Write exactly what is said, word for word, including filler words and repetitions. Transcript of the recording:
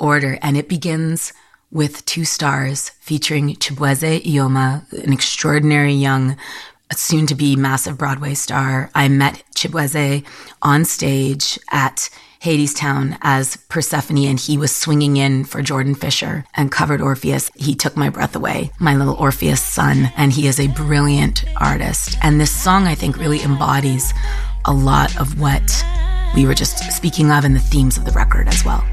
order, and it begins with two stars featuring Chibueze Ioma, an extraordinary young, soon-to-be massive Broadway star. I met Chibueze on stage at Hadestown as Persephone, and he was swinging in for Jordan Fisher and covered Orpheus. He took my breath away, my little Orpheus son, and he is a brilliant artist. And this song, I think, really embodies a lot of what we were just speaking of and the themes of the record as well.